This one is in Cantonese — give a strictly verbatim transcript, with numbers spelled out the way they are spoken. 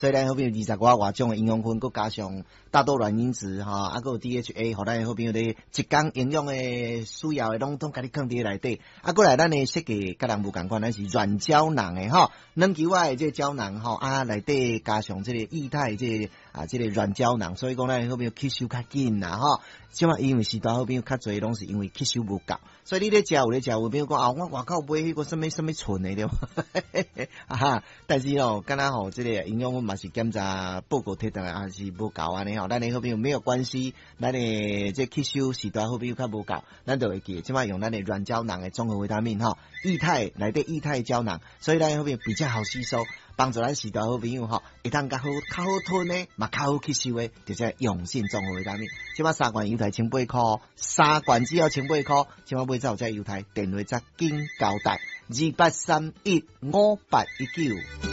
所以咱好朋友二十外外种的营养分，佮加上大豆卵磷脂哈，啊，佮有 D H A， 互咱好朋友咧一工营养的需要的拢统甲你放伫内底。啊，过来咱的设计甲人无共款，咱是软胶囊的吼，软球仔的这胶囊吼，啊，内底加上这个液态这個、啊这个软胶囊，所以讲咱好朋友吸收较緊啦吼。即嘛因為時代好朋友較濟攏是因為吸收無夠，所以你咧食有咧食，有朋友講啊，我外口買迄個什麼什麼醇的對吧？啊哈，但是哦，敢若吼，這個營養我嘛是檢查報告摕倒來，還是無夠安尼吼。咱的好朋友沒有關係，咱的這吸收時代好朋友較無夠，咱就會記，即嘛用咱的軟膠囊的綜合維他命吼，液態內底液態膠囊，所以咱好朋友比較好吸收。幫助咱時代好朋友吼，會當較好較好吞的，嘛較好吸收的，就即用心綜合維他命。即馬三罐優待千八塊，三罐只要千八塊。即馬買走即優待，電話則緊交代二八三一五八一九。